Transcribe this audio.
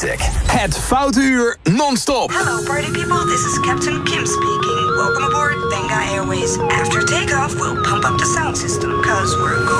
music. Het Foute Uur non-stop. Hello party people, this is Captain Kim speaking. Welcome aboard Benga Airways. After takeoff, we'll pump up the sound system, cause we're going